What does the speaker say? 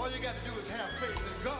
All you got to do is have faith in God.